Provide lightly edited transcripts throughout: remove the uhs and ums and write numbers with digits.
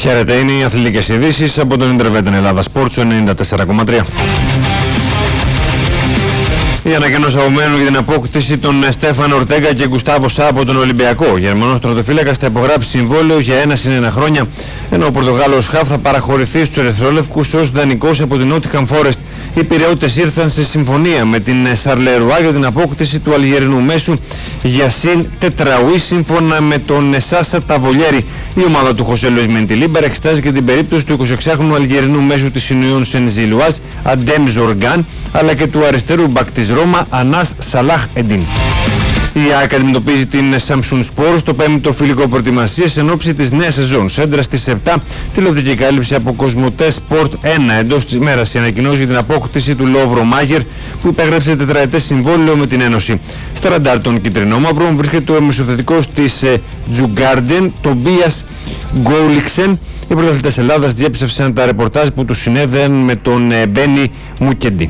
Χαίρετε, είναι οι αθλητικές ειδήσεις από τον Ιντερβέτεν Ελλάδα Sports 94,3. Οι ανακοινώσεις απομένουν για την απόκτηση των Στέφαν Ορτέγκα και Γκουστάβο Σά από τον Ολυμπιακό. Ο Γερμανός τερματοφύλακας θα υπογράψει συμβόλαιο για 1+1 χρόνια, ενώ ο Πορτογάλος Χαβ θα παραχωρηθεί στους ερυθρόλευκους ως δανεικός από την Νότιχαμ Φόρεστ. Οι Πειραιώτες ήρθαν σε συμφωνία με την Σαρλερουά για την απόκτηση του Αλγερινού μέσου Γιασίν Τετραουί, σύμφωνα με τον Σάσα Ταβολιέρη. Η ομάδα του Χωσέ Λουίς Μεντιλίμπερ εξετάζει και την περίπτωση του 26χρονου Αλγερινού μέσου της Union Saint-Gilloise Αντέμ Ζοργάν, αλλά και του αριστερού μπακ της Ρώμα Ανάς Σαλάχ Εντίν. Η ΑΕΚ αντιμετωπίζει την Samsung Sport στο 5ο φιλικό προετοιμασίας εν ώψη της νέας σεζόν. Σέντρα στις 7, τηλεοπτική κάλυψη από Κοσμοτέ Sport 1. Εντός της ημέρας η ανακοινώση για την απόκτηση του Λόβρο Μάγερ, που υπέγραψε τετραετές συμβόλαιο με την Ένωση. Στα ραντάρ των κυτρινόμαυρων βρίσκεται ο μεσοθετικός της Τζουγκάρντεν, Τομπίας Γκόλιξεν. Οι πρωταθλητές Ελλάδας διέψευσαν τα ρεπορτάζ που τους συνέδεαν με τον Μπένι Μουκεντί.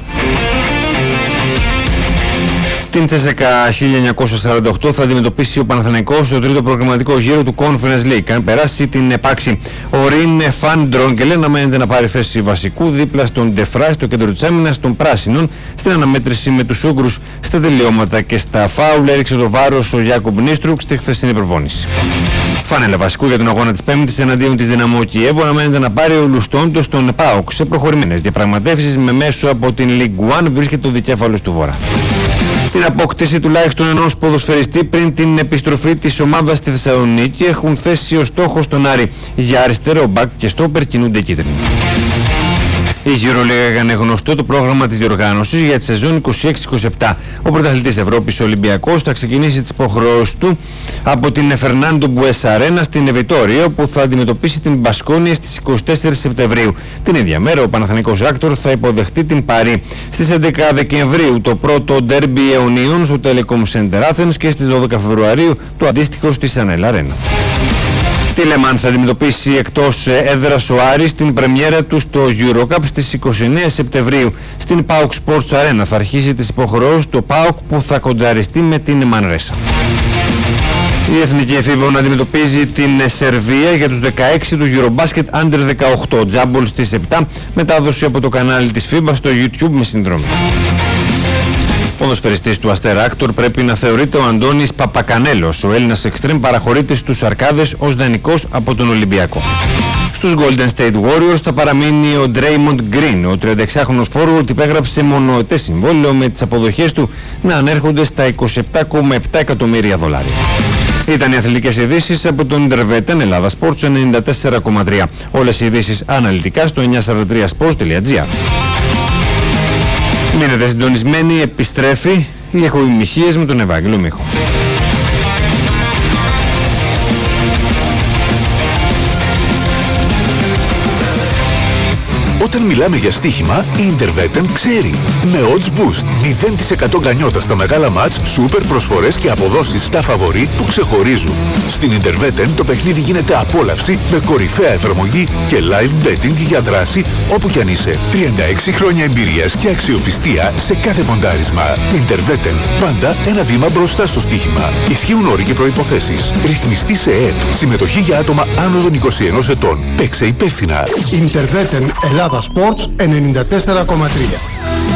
Την Τσέσσεκα 1948 θα αντιμετωπίσει ο Παναθηναϊκός στο τρίτο προγραμματικό γύρο του Conference League. Αν περάσει την επάξη, ο Ρίν Φαν Ντρόγκελε αναμένεται να πάρει θέση βασικού δίπλα στον Ντεφρά στο κέντρο της άμυνας των Πράσινων. Στην αναμέτρηση με τους Ούγκρους στα τελειώματα και στα φάουλ έριξε το βάρος ο Γιάκομπ Νίστρουκ στη χθεσινή προπόνηση. Φάνελα βασικού για τον αγώνα της Πέμπτης εναντίον της Δυναμό Κιέβου αναμένεται να πάρει ο Λουστόντος στον ΠΑΟΚ. Σε προχωρημένες διαπραγματεύσεις με μέσο από την Ligue 1 βρίσκεται ο δικέφαλος του Βορρά. Την απόκτηση τουλάχιστον ενός ποδοσφαιριστή πριν την επιστροφή της ομάδας στη Θεσσαλονίκη έχουν θέσει ως στόχο στον Άρη. Για αριστερό μπακ και στόπερ κινούνται κίτρινοι. Η EuroLeague έκανε γνωστό το πρόγραμμα της διοργάνωσης για τη σεζόν 26-27. Ο πρωταθλητής Ευρώπης Ολυμπιακός θα ξεκινήσει τις υποχρεώσεις του από την Φερνάντο Μπουέσα Αρένα στην Βιτόρια, που θα αντιμετωπίσει την Μπασκόνια στις 24 Σεπτεμβρίου. Την ίδια μέρα ο Παναθηναϊκός Άκτορ θα υποδεχτεί την Παρί. Στις 11 Δεκεμβρίου το πρώτο ντέρμπι αιωνίων στο Telecom Center Athens και στις 12 Φεβρουαρίου το αντίστοιχο στη Sanel Arena. Τη Λεμάν θα αντιμετωπίσει εκτός έδρας ο Άρης την πρεμιέρα του στο EuroCup στις 29 Σεπτεμβρίου. Στην PAOK Sports Arena θα αρχίσει τις υποχρεώσεις του PAOK, που θα κοντραριστεί με την Μανρέσα. Η Εθνική Εφήβων αντιμετωπίζει την Σερβία για τους 16 του Eurobasket Under 18. Τζάμπολ στις 7, μετάδοση από το κανάλι της FIBA στο YouTube με συνδρομή. Ποδοσφαιριστής του Αστέρα Άκτορ πρέπει να θεωρείται ο Αντώνης Παπακανέλος. Ο Έλληνας εξτρέμ παραχωρείται στους Αρκάδες ως δανεικός από τον Ολυμπιακό. Στους Golden State Warriors θα παραμείνει ο Draymond Green. Ο 36χρονος forward υπέγραψε μονοετές συμβόλαιο, με τις αποδοχές του να ανέρχονται στα $27,7 εκατομμύρια. Ήταν οι αθλητικές ειδήσεις από τον Ιντερβέτεν Ελλάδα Sports 94,3. Όλες οι ειδήσεις αναλυτικά στο 943sports.gr. Μείνετε συντονισμένοι, επιστρέφει οι ηχοημυχίες με τον Ευάγγελο Μίχο. Όταν μιλάμε για στοίχημα, η Interveten ξέρει. Με odds boost, 0% γκανιότα στα μεγάλα μάτς, σούπερ προσφορές και αποδόσεις στα φαβορί που ξεχωρίζουν. Στην Interveten το παιχνίδι γίνεται απόλαυση με κορυφαία εφαρμογή και live betting για δράση όπου κι αν είσαι. 36 χρόνια εμπειρίας και αξιοπιστία σε κάθε ποντάρισμα. Interveten, πάντα ένα βήμα μπροστά στο στοίχημα. Ισχύουν όροι και προϋποθέσεις. Ρυθμιστή σε ΕΕΠ. Συμμετοχή για άτομα άνω των 21 ετών. Παίξε υπεύθυνα. Interveten Ελλάδα Sports 94,3.